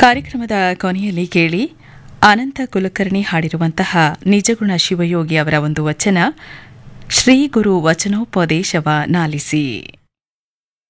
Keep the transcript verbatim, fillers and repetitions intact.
ಕಾರ್ಯಕ್ರಮದ ಕೊನೆಯಲ್ಲಿ ಕೇಳಿ ಅನಂತ ಕುಲಕರ್ಣಿ ಹಾಡಿರುವಂತಹ ನಿಜಗುಣ ಶಿವಯೋಗಿ ಅವರ ಒಂದು ವಚನ ಶ್ರೀ ಗುರು ವಚನೋಪದೇಶವ ನಾಲಿಸಿ.